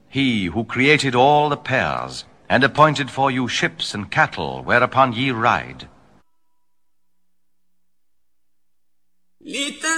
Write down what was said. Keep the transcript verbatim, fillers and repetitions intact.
he who created all the pairs, and appointed for you ships and cattle whereupon ye ride.